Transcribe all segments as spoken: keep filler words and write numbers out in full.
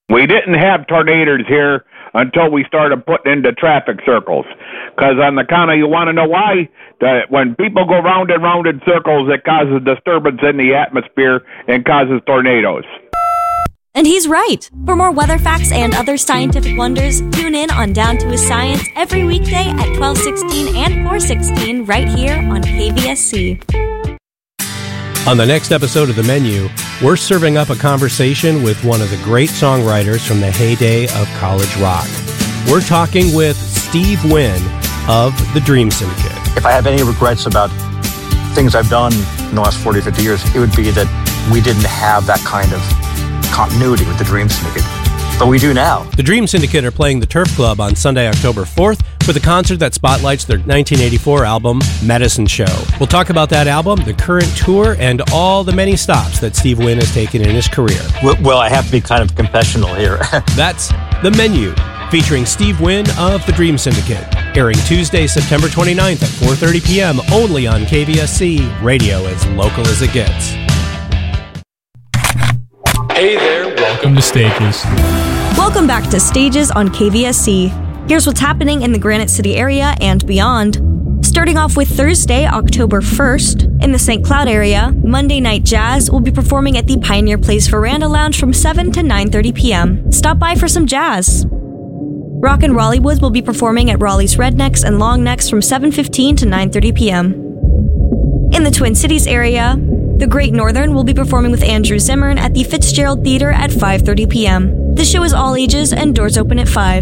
We didn't have tornadoes here until we started putting into traffic circles. Because on the count of, you want to know why? That when people go round and round in circles, it causes disturbance in the atmosphere and causes tornadoes. And he's right. For more weather facts and other scientific wonders, tune in on Down to a Science every weekday at twelve sixteen and four sixteen right here on K V S C. On the next episode of The Menu, we're serving up a conversation with one of the great songwriters from the heyday of college rock. We're talking with Steve Wynn of the Dream Syndicate. If I have any regrets about things I've done in the last forty, fifty years, it would be that we didn't have that kind of continuity with the Dream Syndicate. But we do now. The Dream Syndicate are playing the Turf Club on Sunday, October fourth with a concert that spotlights their nineteen eighty-four album, Medicine Show. We'll talk about that album, the current tour, and all the many stops that Steve Wynn has taken in his career. Well, well I have to be kind of confessional here. That's The Menu, featuring Steve Wynn of the Dream Syndicate, airing Tuesday, September twenty-ninth at four thirty p.m. only on K V S C, radio as local as it gets. Hey there, welcome to Stages. Welcome back to Stages on K V S C. Here's what's happening in the Granite City area and beyond. Starting off with Thursday, October first, in the Saint Cloud area, Monday Night Jazz will be performing at the Pioneer Place Veranda Lounge from seven to nine thirty p.m. Stop by for some jazz. Rock and Rollywood will be performing at Raleigh's Rednecks and Longnecks from seven fifteen to nine thirty p.m. In the Twin Cities area, The Great Northern will be performing with Andrew Zimmern at the Fitzgerald Theater at five thirty p.m. The show is all ages and doors open at five.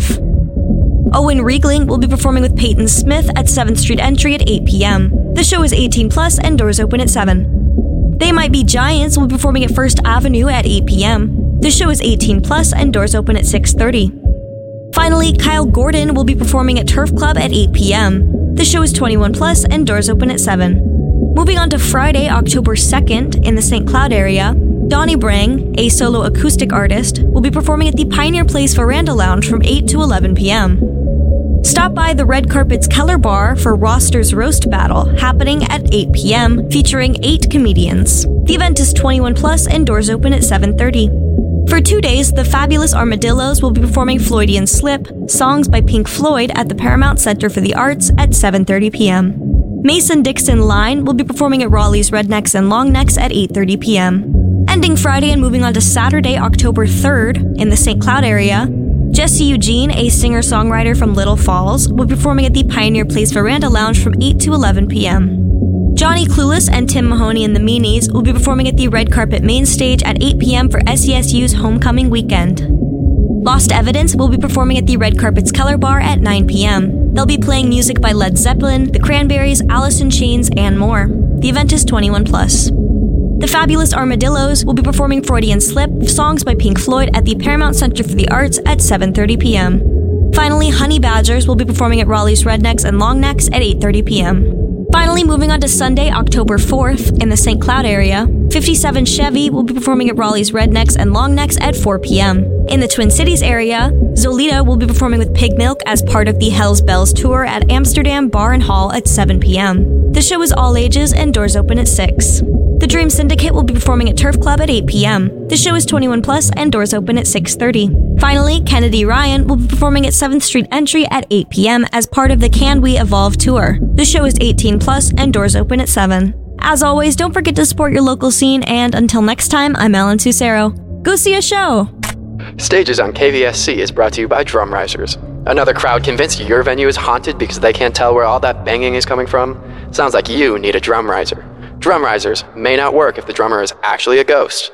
Owen Riegling will be performing with Peyton Smith at seventh Street Entry at eight p.m. The show is eighteen plus and doors open at seven. They Might Be Giants will be performing at First Avenue at eight p.m. The show is eighteen plus and doors open at six thirty. Finally, Kyle Gordon will be performing at Turf Club at eight p.m. The show is twenty-one plus and doors open at seven. Moving on to Friday, October second, in the Saint Cloud area, Donnie Brang, a solo acoustic artist, will be performing at the Pioneer Place Veranda Lounge from eight to eleven p.m. Stop by the Red Carpet's Keller Bar for Roster's Roast Battle, happening at eight p.m., featuring eight comedians. The event is twenty-one plus and doors open at seven thirty. For two days, the Fabulous Armadillos will be performing Floydian Slip, songs by Pink Floyd at the Paramount Center for the Arts at seven thirty p.m. Mason-Dixon Line will be performing at Raleigh's Rednecks and Longnecks at eight thirty p.m. Ending Friday and moving on to Saturday, October third, in the Saint Cloud area, Jesse Eugene, a singer-songwriter from Little Falls, will be performing at the Pioneer Place Veranda Lounge from eight to eleven p.m. Johnny Clueless and Tim Mahoney and the Meanies will be performing at the Red Carpet Main Stage at eight p.m. for S E S U's Homecoming Weekend. Lost Evidence will be performing at the Red Carpet's Keller Bar at nine p.m. They'll be playing music by Led Zeppelin, The Cranberries, Alice in Chains, and more. The event is twenty-one plus. The Fabulous Armadillos will be performing Freudian Slip, songs by Pink Floyd at the Paramount Center for the Arts at seven thirty p.m. Finally, Honey Badgers will be performing at Raleigh's Rednecks and Longnecks at eight thirty p.m. Finally, moving on to Sunday, October fourth, in the Saint Cloud area, fifty-seven Chevy will be performing at Raleigh's Rednecks and Longnecks at four p.m. In the Twin Cities area, Zolita will be performing with Pig Milk as part of the Hells Bells tour at Amsterdam Bar and Hall at seven p.m. The show is all ages and doors open at six. The Dream Syndicate will be performing at Turf Club at eight p.m. The show is twenty-one plus and doors open at six thirty. Finally, Kennedy Ryan will be performing at seventh Street Entry at eight p.m. as part of the Can We Evolve tour. The show is eighteen plus and doors open at seven. As always, don't forget to support your local scene, and until next time, I'm Alan Susero. Go see a show! Stages on K V S C is brought to you by Drum Risers. Another crowd convinced you your venue is haunted because they can't tell where all that banging is coming from? Sounds like you need a drum riser. Drum risers may not work if the drummer is actually a ghost.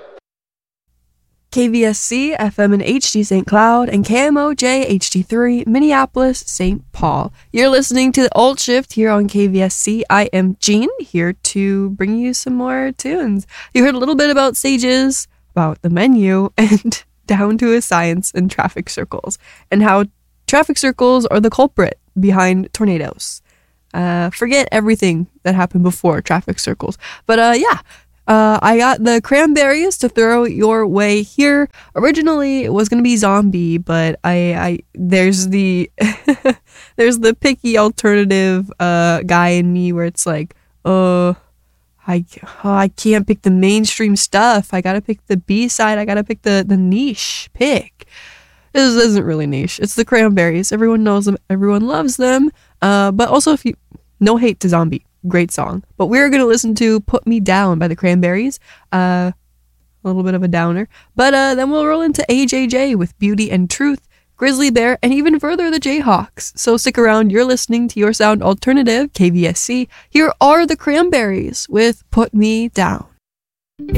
K V S C, F M and H D Saint Cloud, and K M O J H D three, Minneapolis, Saint Paul. You're listening to the Alt Shift here on K V S C. I am Jean, here to bring you some more tunes. You heard a little bit about Stages, about the Menu, and Down to a Science and traffic circles, and how traffic circles are the culprit behind tornadoes. Uh, forget everything that happened before traffic circles. But uh, yeah, uh, I got the Cranberries to throw your way here. Originally, it was gonna be Zombie, but I, I there's the there's the picky alternative uh guy in me where it's like, uh, I, oh, I can't pick the mainstream stuff. I gotta pick the B-side. I gotta pick the, the niche pick. This isn't really niche. It's the Cranberries. Everyone knows them. Everyone loves them. Uh, but also, if you, no hate to Zombie. Great song. But we're going to listen to Put Me Down by the Cranberries. Uh, a little bit of a downer. But uh, then we'll roll into A J J with Beauty and Truth, Grizzly Bear, and even further the Jayhawks. So stick around. You're listening to Your Sound Alternative, K V S C. Here are the Cranberries with Put Me Down.